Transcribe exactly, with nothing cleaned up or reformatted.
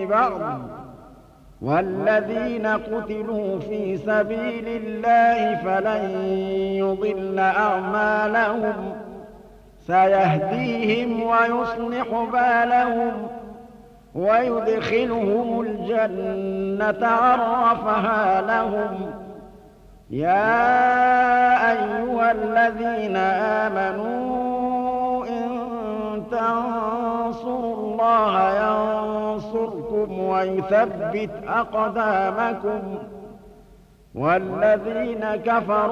ببعض والذين قتلوا في سبيل الله فلن يضل أعمالهم سيهديهم ويصلح بالهم ويدخلهم الجنة عرفها لهم يا أيها الذين آمنوا إن تنصروا الله ينصركم ويثبت أقدامكم والذين كفروا